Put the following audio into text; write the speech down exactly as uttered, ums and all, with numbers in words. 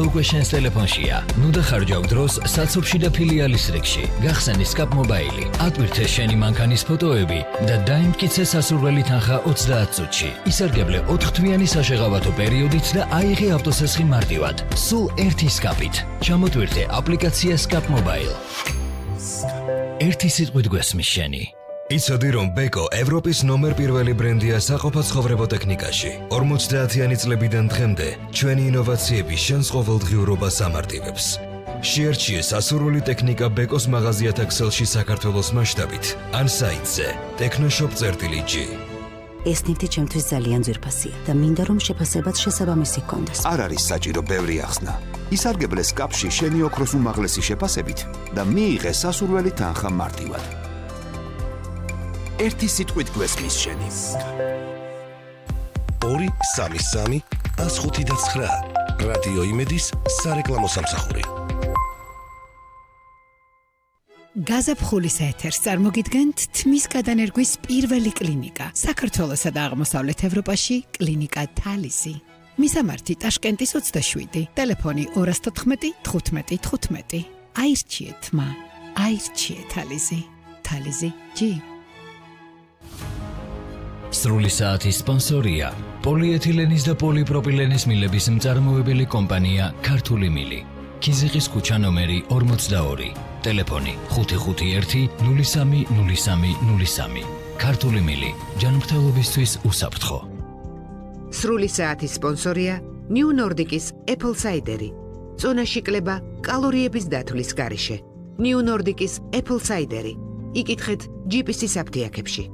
უკვე შენს ტელეფონშია. ნუ დახარჯავ დროს საცობში და ფილიალის რიგში. გახსენი Scap Mobile. ატვირთე შენი მანქანის ფოტოები და დაიმტკიცე სასურველი თანხა ოცდაათ წუთში. ისარგებლე ოთხთვიანი საშეღავათო პერიოდით და აიღე ავტოსესხი მარტივად. სულ ერთი Scap-ით. ჩამოტვირთე აპლიკაცია Scap Mobile. ერთი სიტყვით გვესმის შენი. იცოდი რომ ბეკო ევროპის ნომერ პირველი ბრენდია საყოფაცხოვრებო ტექნიკაში. ორმოცდაათიანი წლებიდან დღემდე ჩვენი ინოვაციები შენს ყოველდღიურობას ამარტივებს. შეერჩიე სასურველი ტექნიკა ბეკოს მაღაზიათა ქსელში საქართველოს მასშტაბით ან საიტზე technoshop.gr. ეს ნივთი ჩემთვის ძალიან ძვირფასია და მინდა რომ შეფასებაც შესაბამისი ჰქონდეს. არ არის საჭირო ბევრი ახსნა. ისარგებლე Scap-ში შენი ოქროს უმაღლესი შეფასებით და მიიღე სასურველი თანხა მარტივად. ერთი სიტყვით გვესმის შენი. ორი სამი სამი ას ხუთი და ცხრა. რადიო იმედის სარეკლამო სამსახური. გაზაფხულის ეთერს წარმოგიდგენთ თმის გადანერგვის პირველი კლინიკა საქართველოსა და აღმოსავლეთ ევროპაში კლინიკა თალისი. მისამართი ტაშკენტის ოცდაშვიდი, ტელეფონი ორას თოთხმეტი თხუთმეტი თხუთმეტი. აირჩიე თმა, აირჩიე თალისი. თალისი ჯი. სრული საათის სპონსორია პოლიეთილენის და პოლიპროპილენის მილების მწარმოებელი კომპანია ქართული მილი. ქიზიყის ქუჩა ნომერი ორმოცდაორი. ტელეფონი ხუთი ხუთი ერთი ნული სამი ნული სამი ნული სამი. ქართული მილი ჯანმრთელობისთვის უსაფრთხო. სრული საათის სპონსორია New Nordic-ის Apple Cider-ი. წონაში კლება კალორიების დათვლის გარეშე. New Nordic-ის Apple Cider-ი. იკითხეთ ჯი პი სი საფთიაქებში.